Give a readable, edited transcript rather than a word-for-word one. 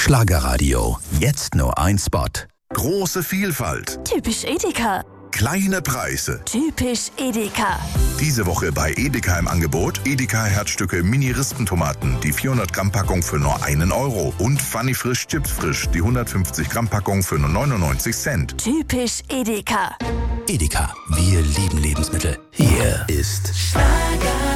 Schlagerradio. Jetzt nur ein Spot. Große Vielfalt. Typisch Edeka. Kleine Preise. Typisch Edeka. Diese Woche bei Edeka im Angebot Edeka Herzstücke Mini-Rispentomaten, die 400 Gramm Packung für nur 1 Euro und Funny Frisch Chips Frisch, die 150 Gramm Packung für nur 99 Cent. Typisch Edeka. Edeka, wir lieben Lebensmittel. Hier ist Schlager.